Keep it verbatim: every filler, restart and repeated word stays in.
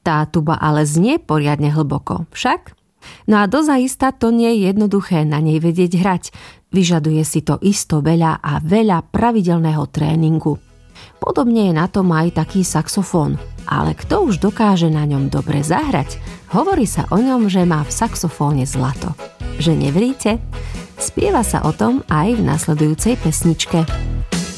Tá tuba ale znie poriadne hlboko, však? No a dozaista to nie je jednoduché na nej vedieť hrať. Vyžaduje si to isto veľa a veľa pravidelného tréningu. Podobne je na tom aj taký saxofón. Ale kto už dokáže na ňom dobre zahrať, hovorí sa o ňom, že má v saxofóne zlato. Že neveríte? Spieva sa o tom aj v nasledujúcej pesničke.